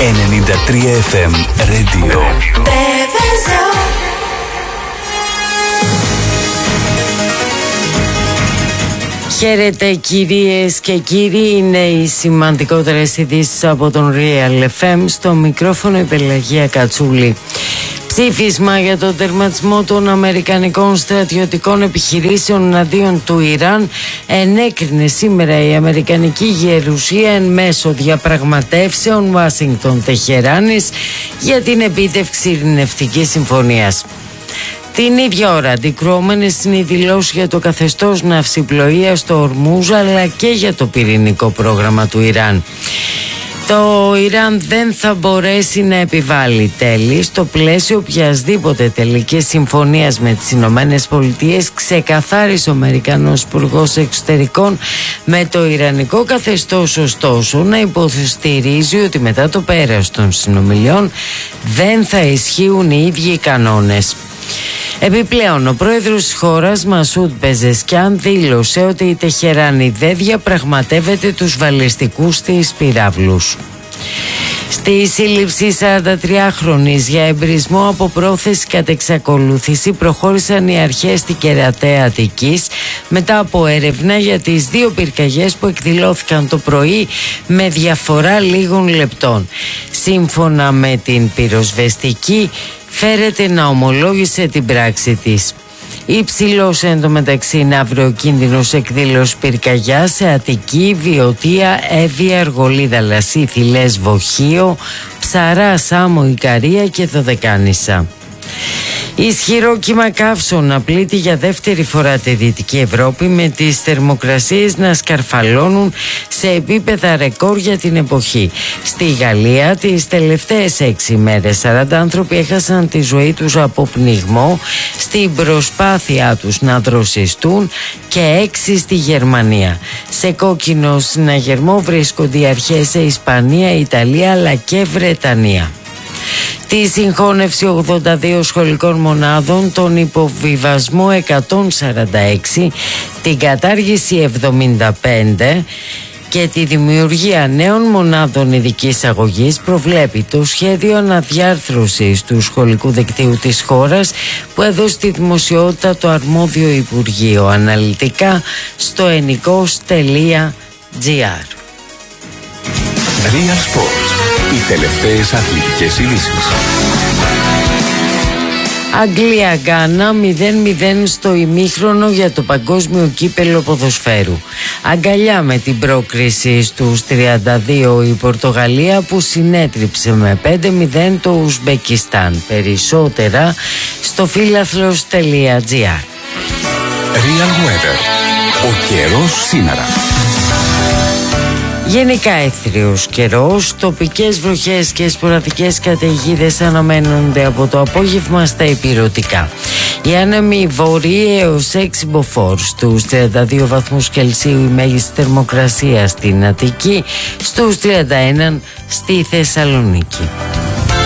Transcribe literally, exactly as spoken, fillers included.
ενενήντα τρία εφ εμ Radio. Χαίρετε κυρίες και κύριοι, είναι οι σημαντικότερες ειδήσεις από τον Real εφ εμ. Στο μικρόφωνο η Πελαγία Κατσούλη. Ψήφισμα για τον τερματισμό των αμερικανικών στρατιωτικών επιχειρήσεων εναντίον του Ιράν ενέκρινε σήμερα η αμερικανική γερουσία εν μέσω διαπραγματεύσεων Ουάσιγκτον-Τεχεράνης για την επίτευξη ειρηνευτικής συμφωνίας. Την ίδια ώρα αντικρουόμενες είναι οι δηλώσεις για το καθεστώς ναυσιπλοείας στο Ορμούζ αλλά και για το πυρηνικό πρόγραμμα του Ιράν. Το Ιράν δεν θα μπορέσει να επιβάλλει τέλη στο πλαίσιο οποιασδήποτε τελικής συμφωνίας με τις Ηνωμένες Πολιτείες, ξεκαθάρισε ο Αμερικανός Υπουργός Εξωτερικών, με το Ιρανικό καθεστώς ωστόσο να υποστηρίζει ότι μετά το πέρας των συνομιλιών δεν θα ισχύουν οι ίδιοι οι κανόνες. Επιπλέον, ο πρόεδρος της χώρας, Μασούντ Πεζεσκιάν, δήλωσε ότι η Τεχεράνη δεν διαπραγματεύεται τους βαλιστικούς της πυράβλους. Στη σύλληψη σαραντατριάχρονης για εμπρισμό από πρόθεση κατ' εξακολούθηση προχώρησαν οι αρχές στην Κερατέα Αττικής μετά από έρευνα για τις δύο πυρκαγιές που εκδηλώθηκαν το πρωί με διαφορά λίγων λεπτών. Σύμφωνα με την πυροσβεστική, φέρεται να ομολόγησε την πράξη της. Υψηλός εντωμεταξύ είναι αύριο κίνδυνος εκδήλωσης πυρκαγιάς σε Αττική, Βιωτία, Εύβοια, Αργολίδα, Λασίθι, Λέσβο, Χίο, Ψαρά, Σάμο, Ικαρία και Δωδεκάνησα. Ισχυρό κύμα καύσωνα πλήττει για δεύτερη φορά τη Δυτική Ευρώπη, με τις θερμοκρασίες να σκαρφαλώνουν σε επίπεδα ρεκόρ για την εποχή. Στη Γαλλία τις τελευταίες έξι μέρες σαράντα άνθρωποι έχασαν τη ζωή τους από πνιγμό στην προσπάθειά τους να δροσιστούν και έξι στη Γερμανία. Σε κόκκινο συναγερμό βρίσκονται οι αρχές σε Ισπανία, Ιταλία αλλά και Βρετανία. Τη συγχώνευση ογδόντα δύο σχολικών μονάδων, τον υποβιβασμό εκατόν σαράντα έξι, την κατάργηση εβδομήντα πέντε και τη δημιουργία νέων μονάδων ειδικής αγωγής προβλέπει το σχέδιο αναδιάρθρωσης του σχολικού δικτύου της χώρας, που έδωσε στη δημοσιότητα το αρμόδιο Υπουργείο. Αναλυτικά στο ενικός τελεία τζι άρ. Real Sports. Οι τελευταίες αθλητικές ειδήσεις. Αγγλία-Γκάνα μηδέν μηδέν στο ημίχρονο για το παγκόσμιο κύπελλο ποδοσφαίρου. Αγκαλιά με την πρόκριση στους τριάντα δύο η Πορτογαλία, που συνέτριψε με πέντε μηδέν το Ουσμπεκιστάν. Περισσότερα στο φίλαθλος τελεία τζι άρ. Real Weather. Ο καιρός σήμερα. Γενικά έθριος καιρός, τοπικές βροχές και σποραδικές καταιγίδες αναμένονται από το απόγευμα στα ηπειρωτικά. Οι άνεμοι βορροί έως έξι μποφόρ, στους τριάντα δύο βαθμούς Κελσίου η μέγιστη θερμοκρασία στην Αττική, στους τριάντα ένα στη Θεσσαλονίκη.